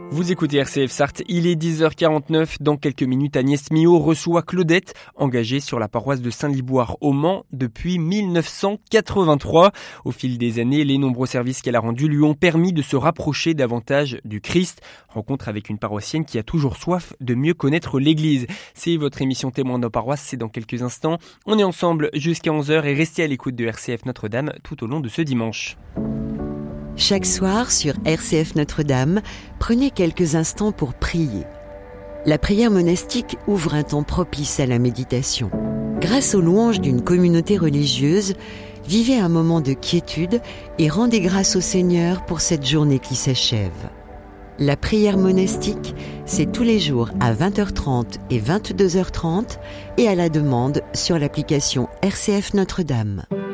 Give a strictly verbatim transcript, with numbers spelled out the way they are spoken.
Vous écoutez R C F Sarthe, il est dix heures quarante-neuf. Dans quelques minutes, Agnès Millot reçoit Claudette, engagée sur la paroisse de Saint-Liboire au Mans depuis mille neuf cent quatre-vingt-trois. Au fil des années, les nombreux services qu'elle a rendus lui ont permis de se rapprocher davantage du Christ. Rencontre avec une paroissienne qui a toujours soif de mieux connaître l'Église. C'est votre émission Témoin de nos paroisses, c'est dans quelques instants. On est ensemble jusqu'à onze heures et restez à l'écoute de R C F Notre-Dame tout au long de ce dimanche. Chaque soir sur R C F Notre-Dame, prenez quelques instants pour prier. La prière monastique ouvre un temps propice à la méditation. Grâce aux louanges d'une communauté religieuse, vivez un moment de quiétude et rendez grâce au Seigneur pour cette journée qui s'achève. La prière monastique, c'est tous les jours à vingt heures trente et vingt-deux heures trente et à la demande sur l'application R C F Notre-Dame.